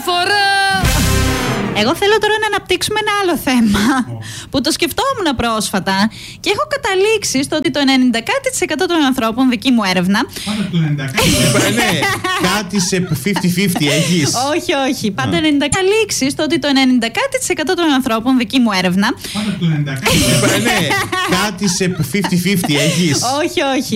φορά. Εγώ θέλω τώρα να αναπτύξουμε ένα άλλο θέμα που το σκεφτόμουν πρόσφατα και έχω καταλήξει στο ότι το 90% των ανθρώπων, δική μου έρευνα. Πάντα το 90%. Ναι, κάτι σε 50-50 έχεις. Όχι. Πάντα 90% καταλήξει στο ότι το 90% των ανθρώπων, δική μου έρευνα. Πάντα το 90%. Ναι, κάτι σε 50-50 έχεις. Όχι.